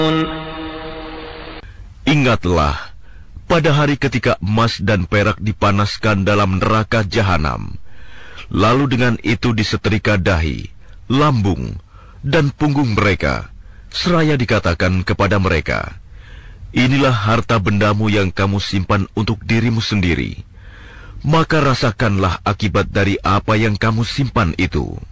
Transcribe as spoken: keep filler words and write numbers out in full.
Ingatlah, pada hari ketika emas dan perak dipanaskan dalam neraka jahanam, lalu dengan itu disetrika dahi, lambung, dan punggung mereka, seraya dikatakan kepada mereka, inilah harta bendamu yang kamu simpan untuk dirimu sendiri. Maka rasakanlah akibat dari apa yang kamu simpan itu.